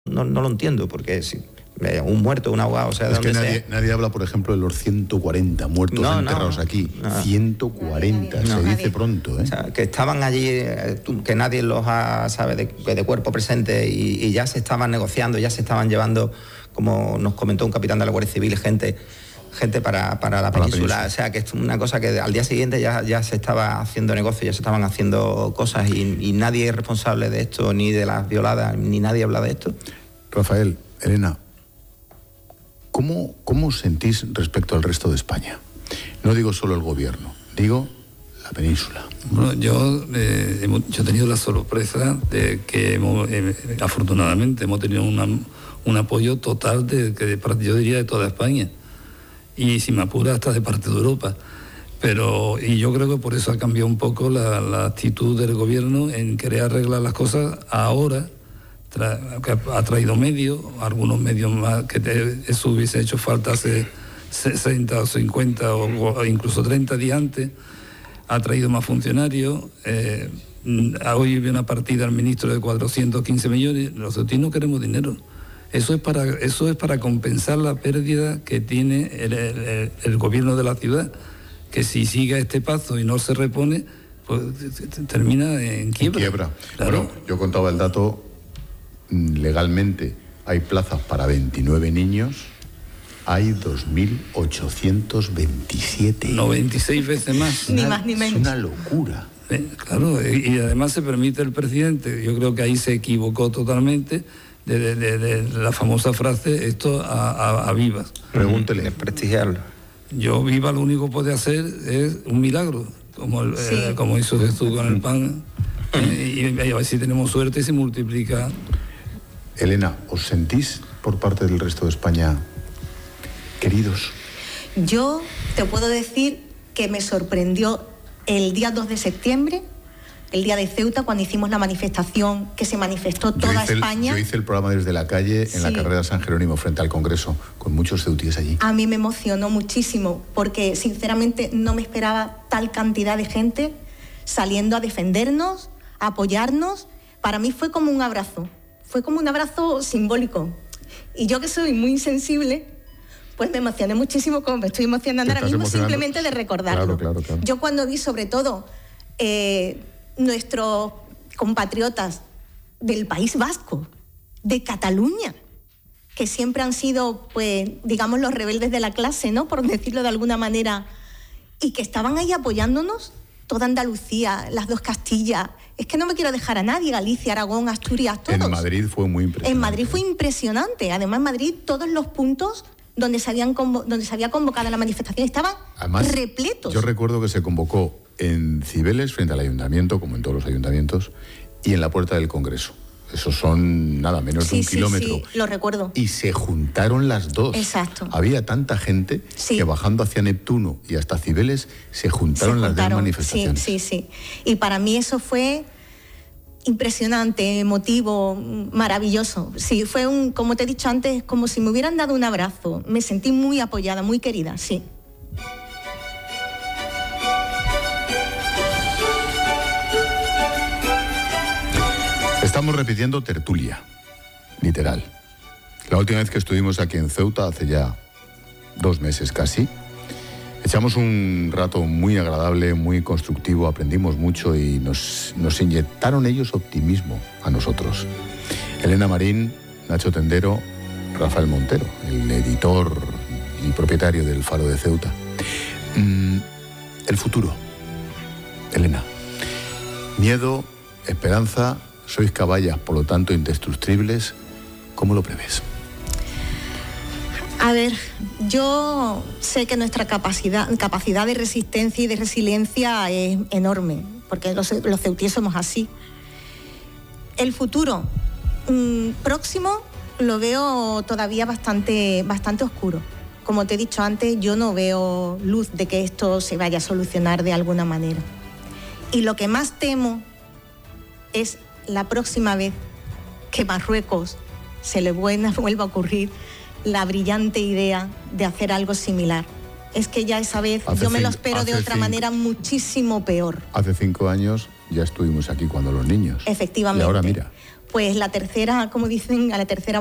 no lo entiendo, porque si un muerto, un ahogado, o sea, es que nadie habla, por ejemplo, de los 140 muertos enterrados aquí. 140, se dice pronto, ¿eh? O sea, que estaban allí, que nadie los sabe de cuerpo presente, y ya se estaban negociando, ya se estaban llevando, como nos comentó un capitán de la Guardia Civil, gente para la península. O sea, que es una cosa que al día siguiente ya se estaba haciendo negocio, ya se estaban haciendo cosas, y nadie es responsable de esto, ni de las violadas, ni nadie habla de esto. Rafael, Elena, ¿cómo os sentís respecto al resto de España? No digo solo el gobierno, digo la península. Bueno, yo he tenido la sorpresa de que afortunadamente hemos tenido un apoyo total yo diría de toda España, y si me apura hasta de parte de Europa. Y yo creo que por eso ha cambiado un poco la actitud del gobierno en querer arreglar las cosas ahora. Que ha traído medios, algunos medios más, que eso hubiese hecho falta hace 60 o 50 o incluso 30 días antes. Ha traído más funcionarios. Hoy vi una partida al ministro de 415 millones. Los ceutíes no queremos dinero. Eso es para compensar la pérdida que tiene el gobierno de la ciudad, que si sigue este paso y no se repone, pues termina en quiebra. Claro. Bueno, yo contaba el dato. Legalmente hay plazas para 29 niños, hay 2.827. 96 veces más. Ni más ni menos. Es una locura. Claro, y además se permite el presidente. Yo creo que ahí se equivocó totalmente de la famosa frase, esto a Vivas. Pregúntele. De prestigiarlo. Yo, Vivas, lo único que puede hacer es un milagro, como hizo Jesús con el pan, y a ver si tenemos suerte y se multiplica. Elena, ¿os sentís por parte del resto de España queridos? Yo te puedo decir que me sorprendió el día 2 de septiembre, el día de Ceuta, cuando hicimos la manifestación, que se manifestó toda España. Yo hice el programa desde la calle en la carrera San Jerónimo, frente al Congreso, con muchos ceutíes allí. A mí me emocionó muchísimo, porque sinceramente no me esperaba tal cantidad de gente saliendo a defendernos, a apoyarnos. Para mí fue como un abrazo. Fue como un abrazo simbólico. Y yo, que soy muy sensible, pues me emocioné muchísimo, como me estoy emocionando ahora mismo, simplemente de recordarlo. Claro. Yo cuando vi, sobre todo, nuestros compatriotas del País Vasco, de Cataluña, que siempre han sido, pues, digamos, los rebeldes de la clase, ¿no?, por decirlo de alguna manera, y que estaban ahí apoyándonos, toda Andalucía, las dos Castillas. Es que no me quiero dejar a nadie, Galicia, Aragón, Asturias, todos. En Madrid fue muy impresionante. En Madrid fue impresionante. Además, en Madrid, todos los puntos donde se había convocado la manifestación estaban repletos. Yo recuerdo que se convocó en Cibeles, frente al ayuntamiento, como en todos los ayuntamientos, y en la puerta del Congreso. Esos son nada menos de un kilómetro. Sí, lo recuerdo. Y se juntaron las dos. Exacto. Había tanta gente que bajando hacia Neptuno y hasta Cibeles se juntaron las dos manifestaciones. Sí. Y para mí eso fue impresionante, emotivo, maravilloso. Sí, fue como te he dicho antes, como si me hubieran dado un abrazo. Me sentí muy apoyada, muy querida, sí. Estamos repitiendo tertulia, literal. La última vez que estuvimos aquí en Ceuta, hace ya 2 meses casi, echamos un rato muy agradable, muy constructivo, aprendimos mucho y nos inyectaron ellos optimismo a nosotros. Elena Marín, Nacho Tendero, Rafael Montero, el editor y propietario del Faro de Ceuta. El futuro, Elena. Miedo, esperanza, sois caballas, por lo tanto indestructibles. ¿Cómo lo prevés? A ver, yo sé que nuestra capacidad de resistencia y de resiliencia es enorme, porque los ceutíes somos así. El futuro próximo lo veo todavía bastante oscuro. Como te he dicho antes, yo no veo luz de que esto se vaya a solucionar de alguna manera. Y lo que más temo es la próxima vez que Marruecos se le vuelva a ocurrir la brillante idea de hacer algo similar. Es que ya esa vez yo me lo espero de otra manera muchísimo peor. Hace 5 años ya estuvimos aquí cuando los niños. Efectivamente. Y ahora mira. pues la tercera, como dicen, a la tercera